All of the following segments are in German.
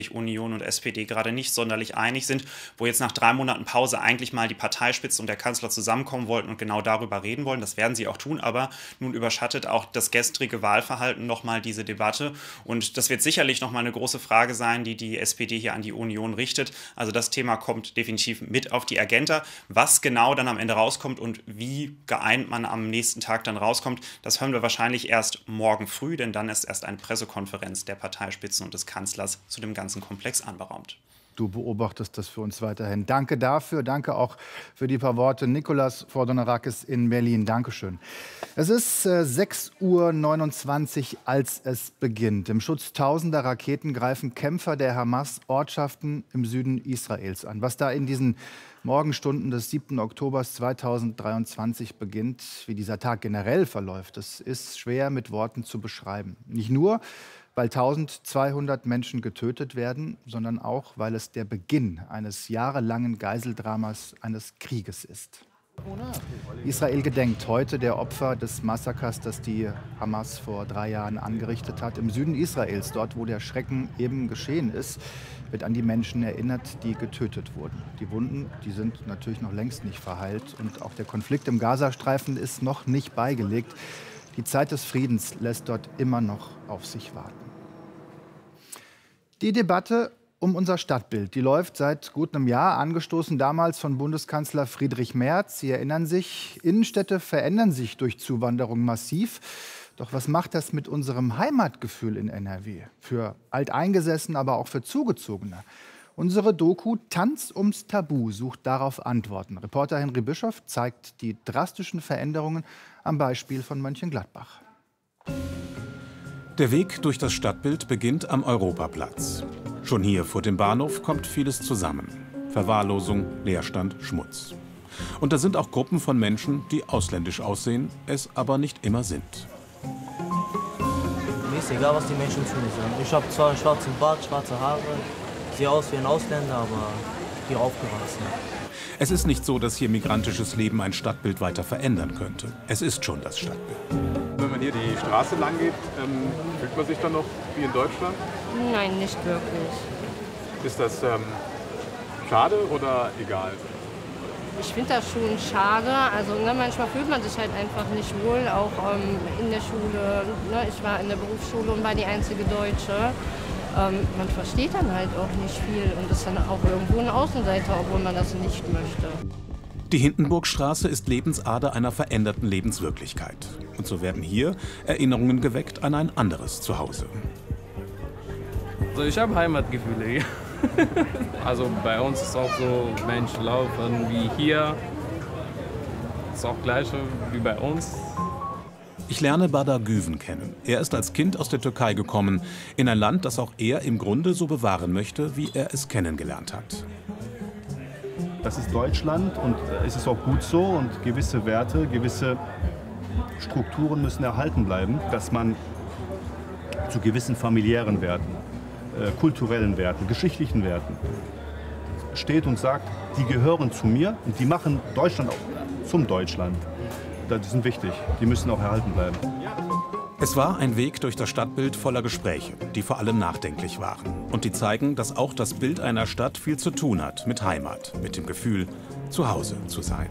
Union und SPD gerade nicht sonderlich einig sind, wo jetzt nach 3 Monaten Pause eigentlich mal die Parteispitze und der Kanzler zusammenkommen wollten und genau darüber reden wollen. Das werden sie auch tun, aber nun überschattet auch das gestrige Wahlverhalten nochmal diese Debatte. Und das wird sicherlich nochmal eine große Frage sein, die die SPD hier an die Union richtet. Also das Thema kommt definitiv mit auf die Agenda. Was genau dann am Ende rauskommt und wie geeint man am nächsten Tag dann rauskommt, das hören wir wahrscheinlich erst morgen früh, denn dann ist erst eine Pressekonferenz der Parteispitzen und des Kanzlers zu dem ganzen Komplex anberaumt. Du beobachtest das für uns weiterhin. Danke dafür. Danke auch für die paar Worte. Nikolas Fordonarakis in Berlin. Dankeschön. Es ist 6:29 Uhr, als es beginnt. Im Schutz tausender Raketen greifen Kämpfer der Hamas Ortschaften im Süden Israels an. Was da in diesen Morgenstunden des 7. Oktober 2023 beginnt, wie dieser Tag generell verläuft, das ist schwer mit Worten zu beschreiben. Nicht nur, weil 1200 Menschen getötet werden, sondern auch, weil es der Beginn eines jahrelangen Geiseldramas eines Krieges ist. Israel gedenkt heute der Opfer des Massakers, das die Hamas vor 3 Jahren angerichtet hat. Im Süden Israels, dort wo der Schrecken eben geschehen ist, wird an die Menschen erinnert, die getötet wurden. Die Wunden, die sind natürlich noch längst nicht verheilt. Und auch der Konflikt im Gazastreifen ist noch nicht beigelegt. Die Zeit des Friedens lässt dort immer noch auf sich warten. Die Debatte um unser Stadtbild, die läuft seit gut einem Jahr, angestoßen damals von Bundeskanzler Friedrich Merz. Sie erinnern sich, Innenstädte verändern sich durch Zuwanderung massiv. Doch was macht das mit unserem Heimatgefühl in NRW? Für Alteingesessene, aber auch für Zugezogene. Unsere Doku Tanz ums Tabu sucht darauf Antworten. Reporter Henry Bischoff zeigt die drastischen Veränderungen am Beispiel von Mönchengladbach. Der Weg durch das Stadtbild beginnt am Europaplatz. Schon hier vor dem Bahnhof kommt vieles zusammen. Verwahrlosung, Leerstand, Schmutz. Und da sind auch Gruppen von Menschen, die ausländisch aussehen, es aber nicht immer sind. Mir ist egal, was die Menschen zu mir sagen. Ich habe zwar einen schwarzen Bart, schwarze Haare, sehe aus wie ein Ausländer, aber hier aufgewachsen. Es ist nicht so, dass hier migrantisches Leben ein Stadtbild weiter verändern könnte. Es ist schon das Stadtbild. Wenn man hier die Straße lang geht, fühlt man sich dann noch wie in Deutschland? Nein, nicht wirklich. Ist das schade oder egal? Ich finde das schon schade. Also manchmal fühlt man sich halt einfach nicht wohl, auch in der Schule. Ne? Ich war in der Berufsschule und war die einzige Deutsche. Man versteht dann halt auch nicht viel und ist dann auch irgendwo ein Außenseiter, obwohl man das nicht möchte. Die Hindenburgstraße ist Lebensader einer veränderten Lebenswirklichkeit. Und so werden hier Erinnerungen geweckt an ein anderes Zuhause. Also ich habe Heimatgefühle hier. Also bei uns ist auch so, Menschen laufen wie hier. Ist auch gleich wie bei uns. Ich lerne Badar Güven kennen. Er ist als Kind aus der Türkei gekommen, in ein Land, das auch er im Grunde so bewahren möchte, wie er es kennengelernt hat. Das ist Deutschland und es ist auch gut so und gewisse Werte, gewisse Strukturen müssen erhalten bleiben, dass man zu gewissen familiären Werten, kulturellen Werten, geschichtlichen Werten steht und sagt, die gehören zu mir und die machen Deutschland auch zum Deutschland. Die sind wichtig, die müssen auch erhalten bleiben. Es war ein Weg durch das Stadtbild voller Gespräche, die vor allem nachdenklich waren. Und die zeigen, dass auch das Bild einer Stadt viel zu tun hat mit Heimat, mit dem Gefühl, zu Hause zu sein.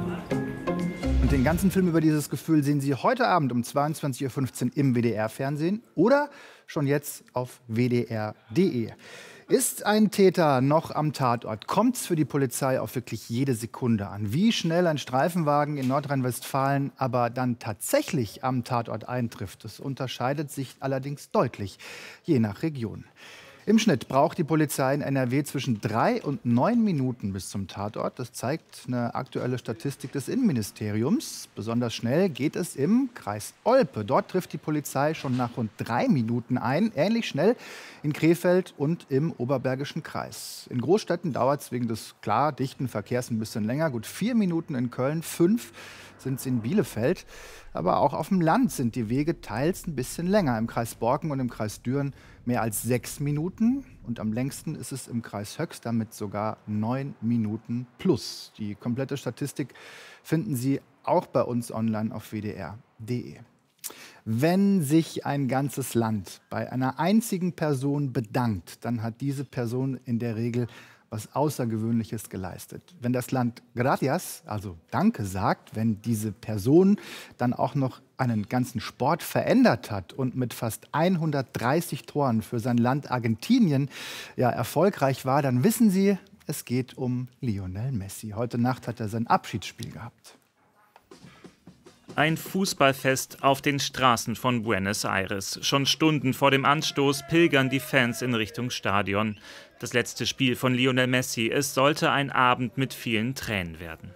Und den ganzen Film über dieses Gefühl sehen Sie heute Abend um 22:15 Uhr im WDR-Fernsehen oder schon jetzt auf wdr.de. Ist ein Täter noch am Tatort? Kommt es für die Polizei auf wirklich jede Sekunde an? Wie schnell ein Streifenwagen in Nordrhein-Westfalen aber dann tatsächlich am Tatort eintrifft, das unterscheidet sich allerdings deutlich, je nach Region. Im Schnitt braucht die Polizei in NRW zwischen 3 und 9 Minuten bis zum Tatort. Das zeigt eine aktuelle Statistik des Innenministeriums. Besonders schnell geht es im Kreis Olpe. Dort trifft die Polizei schon nach rund 3 Minuten ein. Ähnlich schnell in Krefeld und im Oberbergischen Kreis. In Großstädten dauert es wegen des klar dichten Verkehrs ein bisschen länger. Gut 4 Minuten in Köln, 5 sind es in Bielefeld. Aber auch auf dem Land sind die Wege teils ein bisschen länger. Im Kreis Borken und im Kreis Düren mehr als 6 Minuten. Und am längsten ist es im Kreis Höxter mit sogar 9 Minuten plus. Die komplette Statistik finden Sie auch bei uns online auf wdr.de. Wenn sich ein ganzes Land bei einer einzigen Person bedankt, dann hat diese Person in der Regel was Außergewöhnliches geleistet. Wenn das Land Gracias, also Danke sagt, wenn diese Person dann auch noch einen ganzen Sport verändert hat und mit fast 130 Toren für sein Land Argentinien erfolgreich war, dann wissen Sie, es geht um Lionel Messi. Heute Nacht hat er sein Abschiedsspiel gehabt. Ein Fußballfest auf den Straßen von Buenos Aires. Schon Stunden vor dem Anstoß pilgern die Fans in Richtung Stadion. Das letzte Spiel von Lionel Messi. Es sollte ein Abend mit vielen Tränen werden.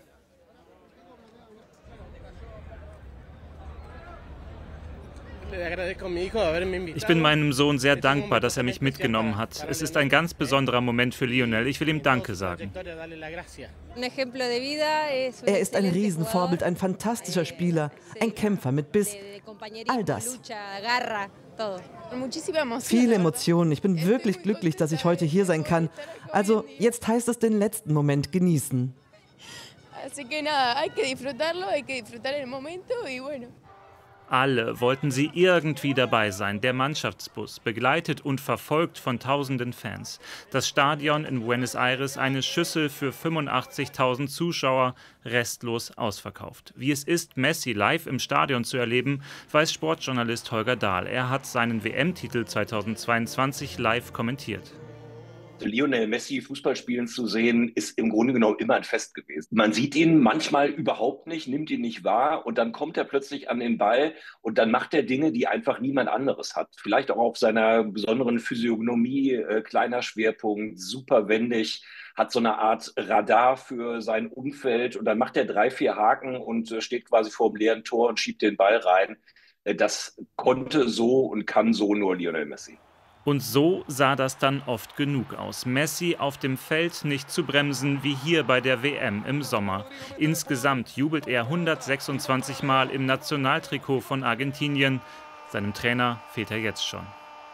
Ich bin meinem Sohn sehr dankbar, dass er mich mitgenommen hat. Es ist ein ganz besonderer Moment für Lionel. Ich will ihm Danke sagen. Er ist ein Riesenvorbild, ein fantastischer Spieler, ein Kämpfer mit Biss. All das. Viele Emotionen. Ich bin wirklich glücklich, dass ich heute hier sein kann. Also, jetzt heißt es den letzten Moment genießen. Alle wollten sie irgendwie dabei sein. Der Mannschaftsbus, begleitet und verfolgt von tausenden Fans. Das Stadion in Buenos Aires, eine Schüssel für 85.000 Zuschauer, restlos ausverkauft. Wie es ist, Messi live im Stadion zu erleben, weiß Sportjournalist Holger Dahl. Er hat seinen WM-Titel 2022 live kommentiert. Lionel Messi Fußball spielen zu sehen, ist im Grunde genommen immer ein Fest gewesen. Man sieht ihn manchmal überhaupt nicht, nimmt ihn nicht wahr und dann kommt er plötzlich an den Ball und dann macht er Dinge, die einfach niemand anderes hat. Vielleicht auch auf seiner besonderen Physiognomie, kleiner Schwerpunkt, super wendig, hat so eine Art Radar für sein Umfeld und dann macht er 3, 4 Haken und steht quasi vor dem leeren Tor und schiebt den Ball rein. Das konnte so und kann so nur Lionel Messi. Und so sah das dann oft genug aus. Messi auf dem Feld nicht zu bremsen, wie hier bei der WM im Sommer. Insgesamt jubelt er 126 Mal im Nationaltrikot von Argentinien. Seinem Trainer fehlt er jetzt schon.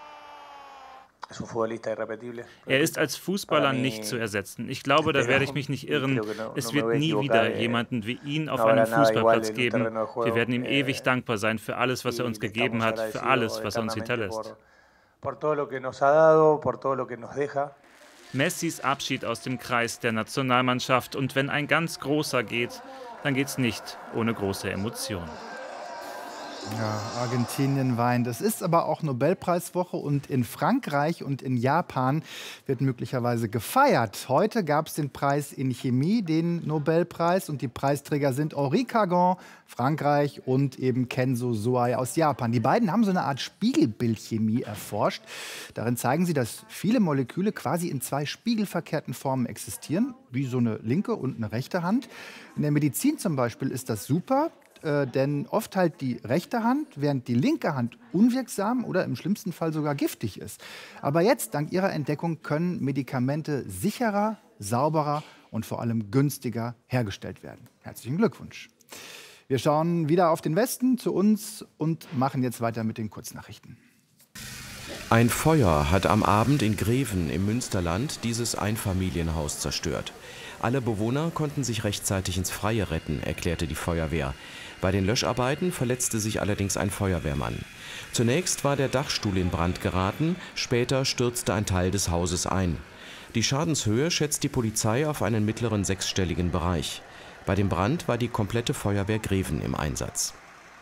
Er ist als Fußballer nicht zu ersetzen. Ich glaube, da werde ich mich nicht irren. Es wird nie wieder jemanden wie ihn auf einem Fußballplatz geben. Wir werden ihm ewig dankbar sein für alles, was er uns gegeben hat, für alles, was er uns hinterlässt. Messis Abschied aus dem Kreis der Nationalmannschaft. Und wenn ein ganz großer geht, dann geht's nicht ohne große Emotionen. Ja, Argentinien weint. Es ist aber auch Nobelpreiswoche und in Frankreich und in Japan wird möglicherweise gefeiert. Heute gab es den Preis in Chemie, den Nobelpreis, und die Preisträger sind Henri Cagon, Frankreich, und eben Kenzo Soai aus Japan. Die beiden haben so eine Art Spiegelbildchemie erforscht. Darin zeigen sie, dass viele Moleküle quasi in 2 spiegelverkehrten Formen existieren, wie so eine linke und eine rechte Hand. In der Medizin zum Beispiel ist das super. Denn oft halt die rechte Hand, während die linke Hand unwirksam oder im schlimmsten Fall sogar giftig ist. Aber jetzt, dank ihrer Entdeckung, können Medikamente sicherer, sauberer und vor allem günstiger hergestellt werden. Herzlichen Glückwunsch. Wir schauen wieder auf den Westen, zu uns, und machen jetzt weiter mit den Kurznachrichten. Ein Feuer hat am Abend in Greven im Münsterland dieses Einfamilienhaus zerstört. Alle Bewohner konnten sich rechtzeitig ins Freie retten, erklärte die Feuerwehr. Bei den Löscharbeiten verletzte sich allerdings ein Feuerwehrmann. Zunächst war der Dachstuhl in Brand geraten, später stürzte ein Teil des Hauses ein. Die Schadenshöhe schätzt die Polizei auf einen mittleren 6-stelligen Bereich. Bei dem Brand war die komplette Feuerwehr Greven im Einsatz.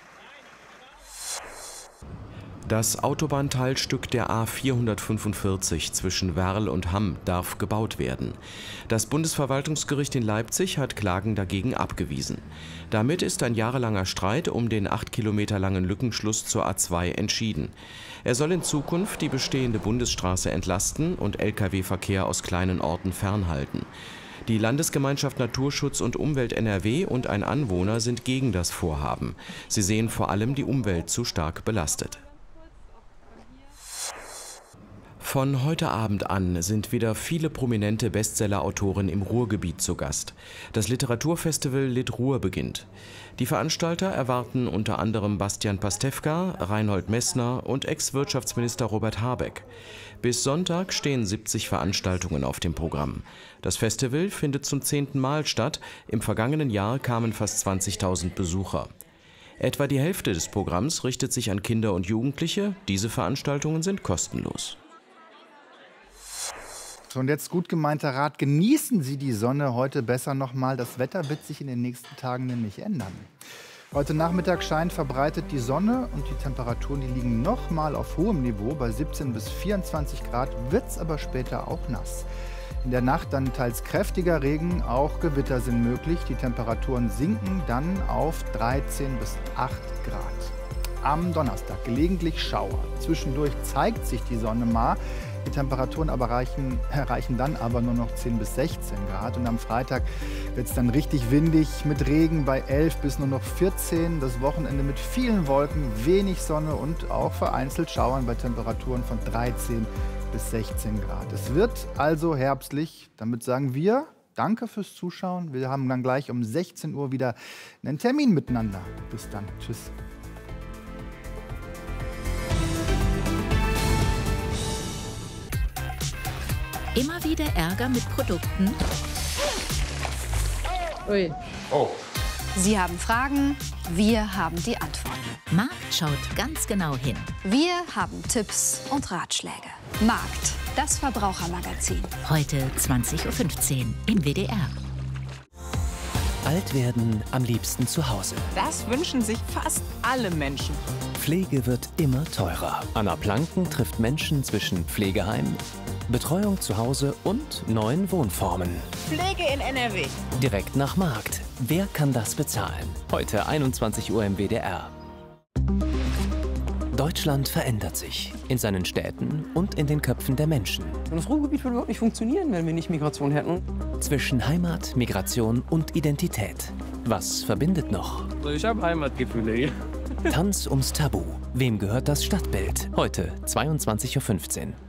Das Autobahnteilstück der A445 zwischen Werl und Hamm darf gebaut werden. Das Bundesverwaltungsgericht in Leipzig hat Klagen dagegen abgewiesen. Damit ist ein jahrelanger Streit um den 8 Kilometer langen Lückenschluss zur A2 entschieden. Er soll in Zukunft die bestehende Bundesstraße entlasten und Lkw-Verkehr aus kleinen Orten fernhalten. Die Landesgemeinschaft Naturschutz und Umwelt NRW und ein Anwohner sind gegen das Vorhaben. Sie sehen vor allem die Umwelt zu stark belastet. Von heute Abend an sind wieder viele prominente Bestseller-Autoren im Ruhrgebiet zu Gast. Das Literaturfestival Lit-Ruhr beginnt. Die Veranstalter erwarten unter anderem Bastian Pastewka, Reinhold Messner und Ex-Wirtschaftsminister Robert Habeck. Bis Sonntag stehen 70 Veranstaltungen auf dem Programm. Das Festival findet zum 10. Mal statt. Im vergangenen Jahr kamen fast 20.000 Besucher. Etwa die Hälfte des Programms richtet sich an Kinder und Jugendliche. Diese Veranstaltungen sind kostenlos. So, und jetzt gut gemeinter Rat, genießen Sie die Sonne heute besser nochmal. Das Wetter wird sich in den nächsten Tagen nämlich ändern. Heute Nachmittag scheint verbreitet die Sonne und die Temperaturen, die liegen nochmal auf hohem Niveau. Bei 17 bis 24 Grad wird es aber später auch nass. In der Nacht dann teils kräftiger Regen, auch Gewitter sind möglich. Die Temperaturen sinken dann auf 13 bis 8 Grad. Am Donnerstag gelegentlich Schauer. Zwischendurch zeigt sich die Sonne mal. Die Temperaturen aber erreichen dann aber nur noch 10 bis 16 Grad. Und am Freitag wird es dann richtig windig mit Regen bei 11 bis nur noch 14. Das Wochenende mit vielen Wolken, wenig Sonne und auch vereinzelt Schauern bei Temperaturen von 13 bis 16 Grad. Es wird also herbstlich. Damit sagen wir danke fürs Zuschauen. Wir haben dann gleich um 16 Uhr wieder einen Termin miteinander. Bis dann. Tschüss. Immer wieder Ärger mit Produkten? Ui. Oh. Sie haben Fragen, wir haben die Antworten. Markt schaut ganz genau hin. Wir haben Tipps und Ratschläge. Markt, das Verbrauchermagazin. Heute 20:15 Uhr im WDR. Alt werden am liebsten zu Hause. Das wünschen sich fast alle Menschen. Pflege wird immer teurer. Anna Planken trifft Menschen zwischen Pflegeheim, Betreuung zu Hause und neuen Wohnformen. Pflege in NRW. Direkt nach Markt. Wer kann das bezahlen? Heute 21 Uhr im WDR. Deutschland verändert sich. In seinen Städten und in den Köpfen der Menschen. Das Ruhrgebiet würde überhaupt nicht funktionieren, wenn wir nicht Migration hätten. Zwischen Heimat, Migration und Identität. Was verbindet noch? Ich habe Heimatgefühle hier. Tanz ums Tabu. Wem gehört das Stadtbild? Heute 22:15 Uhr.